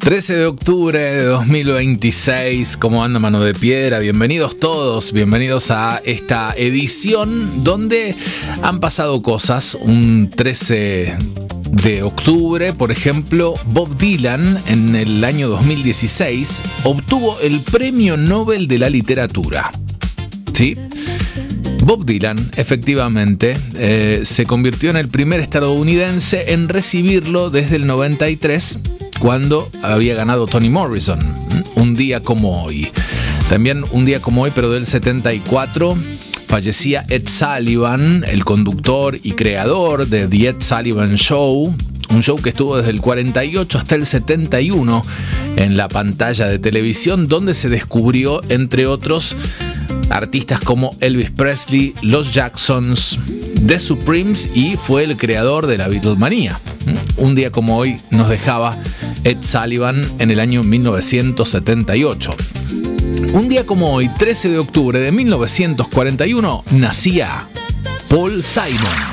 13 de octubre de 2026, ¿cómo anda Mano de Piedra? Bienvenidos todos, bienvenidos a esta edición donde han pasado cosas. Un 13 de octubre, por ejemplo, Bob Dylan en el año 2016 obtuvo el Premio Nobel de la Literatura. ¿Sí? Bob Dylan, efectivamente, se convirtió en el primer estadounidense en recibirlo desde el 93, cuando había ganado Toni Morrison, un día como hoy. También un día como hoy, pero del 74, fallecía Ed Sullivan, el conductor y creador de The Ed Sullivan Show, un show que estuvo desde el 48 hasta el 71 en la pantalla de televisión, donde se descubrió, entre otros, artistas como Elvis Presley, los Jacksons, The Supremes, y fue el creador de la Beatlemanía. Un día como hoy nos dejaba Ed Sullivan en el año 1978. Un día como hoy, 13 de octubre de 1941, nacía Paul Simon.